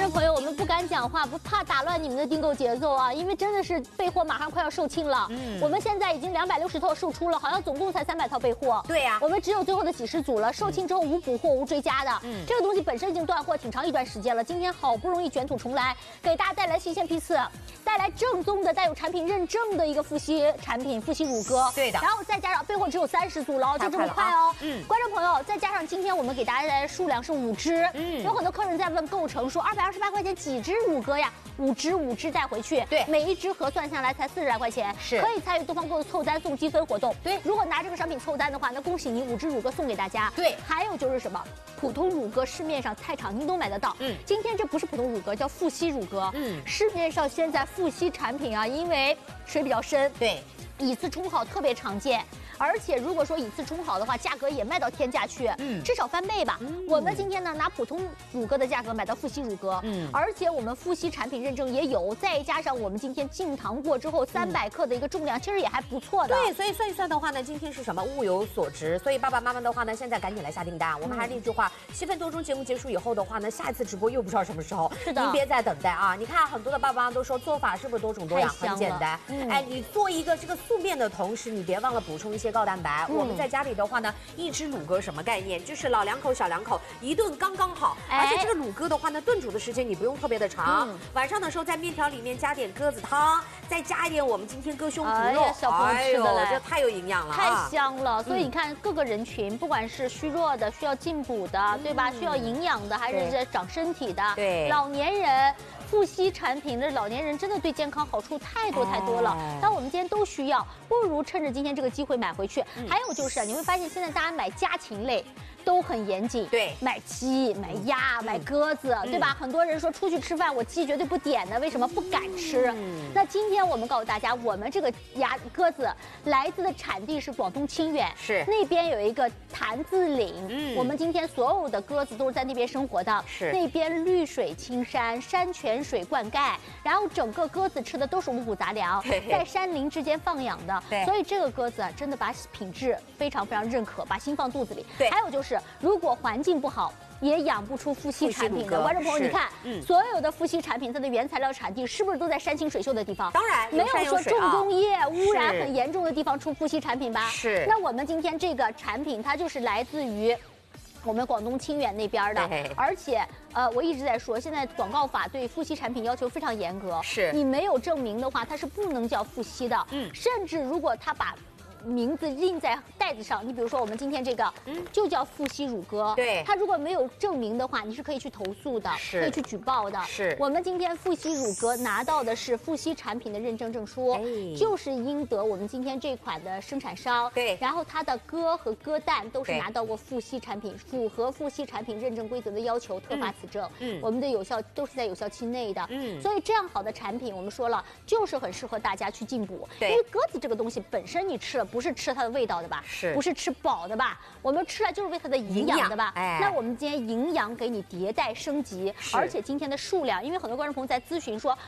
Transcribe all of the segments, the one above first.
众朋友，我们不敢讲话，不怕打乱你们的订购节奏啊，因为真的是备货马上快要售罄了。我们现在已经260套售出了，好像总共才300套备货。 对呀， 我们只有最后的几十组了，售罄之后无补货无追加的。这个东西本身已经断货挺长一段时间了，今天好不容易卷土重来，给大家带来新鲜批次，带来正宗的带有产品认证的一个富硒产品，富硒乳鸽。 对的， 然后再加上备货只有30组了，就这么快哦。观众朋友，再加上今天我们给大家带来的数量是5只，有很多客人在问构成说228块钱几只乳鸽呀？5只带回去， 对， 每一只核算下来才40来块钱， 是可以参与东方购的凑单送积分活动。对，如果拿这个商品凑单的话，那恭喜你5只乳鸽送给大家。 对， 还有就是什么，普通乳鸽市面上菜场您都买得到。今天这不是普通乳鸽，叫富硒乳鸽。市面上现在富硒产品啊，因为水比较深， 对， 以次充好特别常见。而且如果说以次充好的话，价格也卖到天价去，至少翻倍吧。我们今天呢拿普通乳鸽的价格买到富硒乳鸽，而且我们富硒产品认证也有，再加上我们今天净糖过之后300克的一个重量，其实也还不错的。 对，所以算一算的话呢，今天是什么物有所值，所以爸爸妈妈的话呢，现在赶紧来下订单。我们还是那句话，7分多钟节目结束以后的话呢，下一次直播又不知道什么时候， 是的， 您别再等待啊！你看很多的爸爸妈妈都说做法是不是多种多样，很简单。哎，你做一个这个素面的同时，你别忘了补充一些高蛋白。我们在家里的话呢，一只乳鸽什么概念？就是老两口、小两口一顿刚刚好。而且这个乳鸽的话呢，炖煮的时间你不用特别的长。晚上的时候在面条里面加点鸽子汤，再加一点我们今天鸽胸脯肉， 小朋友吃的嘞， 这太有营养了， 太香了。所以你看各个人群，不管是虚弱的、需要进补的，对吧？需要营养的，还是长身体的， 对， 老年人。富硒产品的老年人真的对健康好处太多了，但我们今天都需要，不如趁着今天这个机会买回去。还有就是你会发现现在大家买家禽类都很严谨，对，买鸡、买鸭、买鸽子，对吧？很多人说出去吃饭我鸡绝对不点的，为什么不敢吃？那今天我们告诉大家，我们这个鸽子来自的产地是广东清远，是那边有一个潭子岭，我们今天所有的鸽子都是在那边生活的，是那边绿水青山，山泉水灌溉，然后整个鸽子吃的都是五谷杂粮，在山林之间放养的，所以这个鸽子啊，真的把品质非常认可，把心放肚子里。对，还有就是如果环境不好，也养不出富硒产品的。观众朋友，你看，所有的富硒产品它的原材料产地是不是都在山清水秀的地方？当然，没有说重工业污染很严重的地方出富硒产品吧？是。那我们今天这个产品，它就是来自于我们广东清远那边的，而且我一直在说，现在广告法对富硒产品要求非常严格，是你没有证明的话，它是不能叫富硒的。甚至如果它把名字印在袋子上，你比如说我们今天这个，就叫富硒乳鸽。对，它如果没有证明的话，你是可以去投诉的，可以去举报的。是我们今天富硒乳鸽拿到的是富硒产品的认证证书，就是应得我们今天这款的生产商。对，然后它的鸽和鸽蛋都是拿到过富硒产品，符合富硒产品认证规则的要求，特发此证。我们的有效都是在有效期内的。所以这样好的产品，我们说了，就是很适合大家去进补，因为鸽子这个东西本身你吃了。不是吃它的味道的吧？是，不是吃饱的吧？我们吃来就是为它的营养的吧？那我们今天营养给你迭代升级，而且今天的数量，因为很多观众朋友在咨询说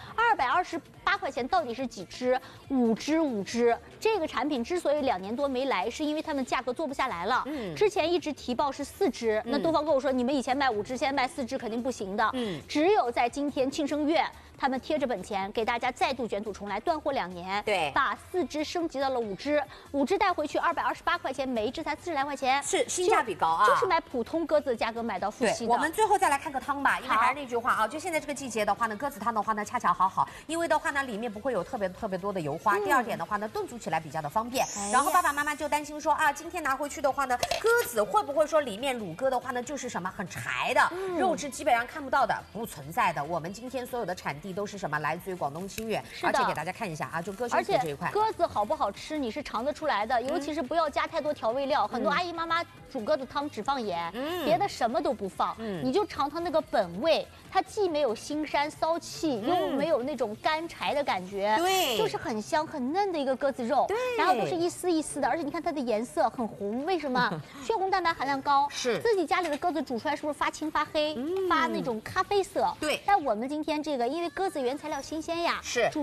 ，228块钱到底是几只？5只。这个产品之所以2年多没来，是因为他们价格做不下来了。之前一直提报是4只，那东方跟我说，你们以前卖5只，现在卖4只肯定不行的。只有在今天庆生月。他们贴着本钱给大家再度卷土重来，断货2年，对，把4只升级到了5只，5只带回去228块钱，每一只才40来块钱，是性价比高啊，就是买普通鸽子的价格买到富硒的。我们最后再来看个汤吧，因为还是那句话啊，就现在这个季节的话呢，鸽子汤的话呢恰恰好，因为的话呢里面不会有特别多的油花。第二点的话呢，炖煮起来比较的方便。然后爸爸妈妈就担心说啊，今天拿回去的话呢，鸽子会不会说里面乳鸽的话呢就是什么很柴的，肉质基本上看不到的，不存在的。我们今天所有的产地都是什么？来自于广东清远，而且给大家看一下啊，就鸽胸脯这一块。鸽子好不好吃，你是尝得出来的，尤其是不要加太多调味料。很多阿姨妈妈煮鸽子汤只放盐，别的什么都不放，你就尝它那个本味，它既没有腥膻骚气，又没有那种干柴的感觉，对，就是很香很嫩的一个鸽子肉，对，然后都是一丝一丝的，而且你看它的颜色很红，为什么？血红蛋白含量高，是自己家里的鸽子煮出来是不是发青发黑，发那种咖啡色？对，但我们今天这个因为鸽子原材料新鲜呀，是。